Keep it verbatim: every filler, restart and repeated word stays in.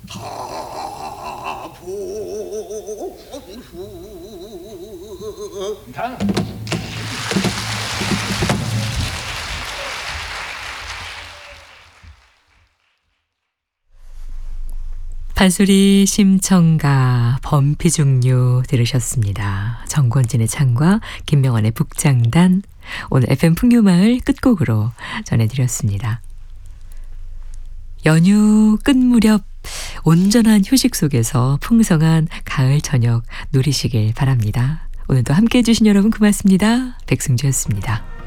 당. 판소리 심청가 범피중류 들으셨습니다. 정권진의 창과 김명환의 북장단, 오늘 에프엠 풍류마을 끝곡으로 전해드렸습니다. 연휴 끝 무렵 온전한 휴식 속에서 풍성한 가을 저녁 누리시길 바랍니다. 오늘도 함께해 주신 여러분 고맙습니다. 백승주였습니다.